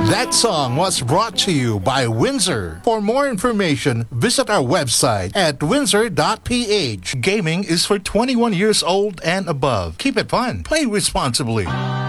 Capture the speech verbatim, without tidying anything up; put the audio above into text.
That song was brought to you by Windsor. For more information, visit our website at windsor dot p h. Gaming is for twenty-one years old and above. Keep it fun. Play responsibly.